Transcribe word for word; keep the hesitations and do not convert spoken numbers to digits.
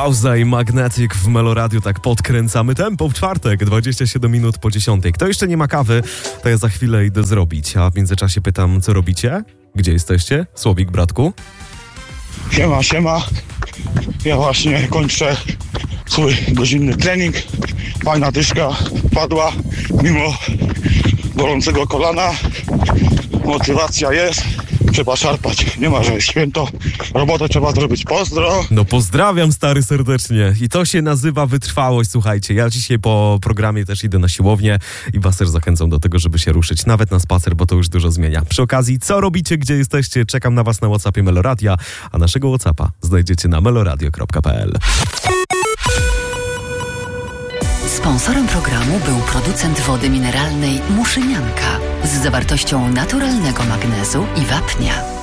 Pauza i Magnetic w Meloradiu, tak podkręcamy tempo w czwartek, dwadzieścia siedem minut po dziesiątej. Kto jeszcze nie ma kawy, to ja za chwilę idę zrobić, a w międzyczasie pytam, co robicie? Gdzie jesteście? Słowik, bratku? Siema, siema. Ja właśnie kończę swój godzinny trening. Fajna dyszka padła mimo bolącego kolana. Motywacja jest. Trzeba szarpać. Nie ma, że jest święto. Robotę trzeba zrobić. Pozdro. No pozdrawiam, stary, serdecznie. I to się nazywa wytrwałość, słuchajcie. Ja dzisiaj po programie też idę na siłownię i was też zachęcam do tego, żeby się ruszyć. Nawet na spacer, bo to już dużo zmienia. Przy okazji, co robicie, gdzie jesteście? Czekam na was na WhatsAppie Meloradia, a naszego WhatsAppa znajdziecie na meloradio kropka p l. Sponsorem programu był producent wody mineralnej Muszynianka z zawartością naturalnego magnezu i wapnia.